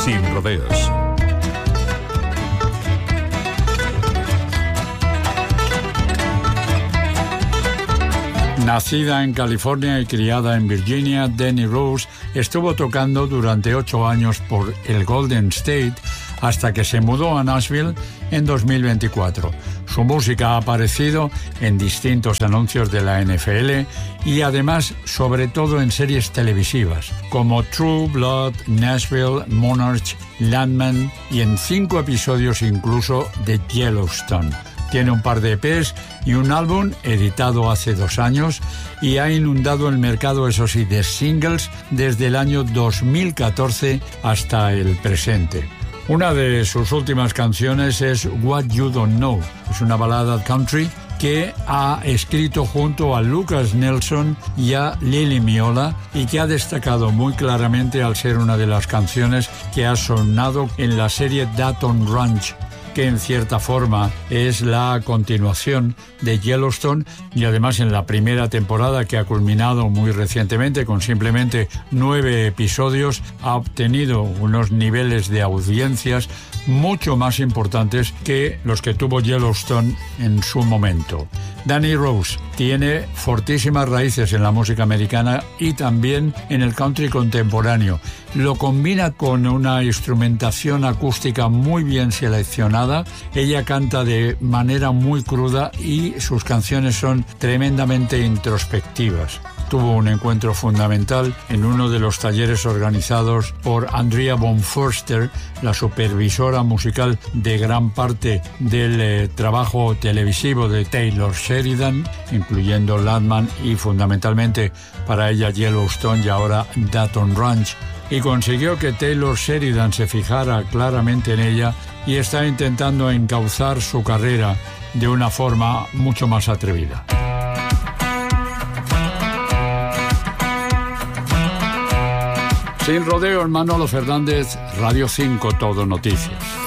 Sin rodeos. Nacida en California y criada en Virginia, Danny Rose estuvo tocando durante 8 años por el Golden State hasta que se mudó a Nashville en 2024. Su música ha aparecido en distintos anuncios de la NFL y además, sobre todo en series televisivas como True Blood, Nashville, Monarch, Landman y en 5 episodios incluso de Yellowstone. Tiene un par de EPs y un álbum editado hace 2 años y ha inundado el mercado, eso sí, de singles desde el año 2014 hasta el presente. Una de sus últimas canciones es What You Don't Know. Es una balada country que ha escrito junto a Lucas Nelson y a Lily Miola y que ha destacado muy claramente al ser una de las canciones que ha sonado en la serie Dayton Ranch, que en cierta forma es la continuación de Yellowstone y además en la primera temporada, que ha culminado muy recientemente con simplemente 9 episodios, ha obtenido unos niveles de audiencias mucho más importantes que los que tuvo Yellowstone en su momento. Danny Rose tiene fortísimas raíces en la música americana y también en el country contemporáneo. Lo combina con una instrumentación acústica muy bien seleccionada. Ella canta de manera muy cruda y sus canciones son tremendamente introspectivas. Tuvo un encuentro fundamental en uno de los talleres organizados por Andrea von Förster, la supervisora musical de gran parte del trabajo televisivo de Taylor Sheridan, incluyendo Landman y fundamentalmente para ella Yellowstone y ahora Dayton Ranch, y consiguió que Taylor Sheridan se fijara claramente en ella y está intentando encauzar su carrera de una forma mucho más atrevida. Sin rodeos, Manolo Fernández, Radio 5 Todo Noticias.